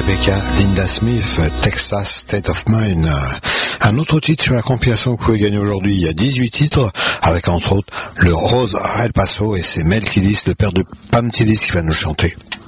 Rebecca Linda Smith, Texas State of Mind. Un autre titre sur la compilation que vous pouvez gagner aujourd'hui. Il y a 18 titres, avec entre autres le Rose El Paso, et c'est Mel Tillis, le père de Pam Tillis, qui va nous chanter.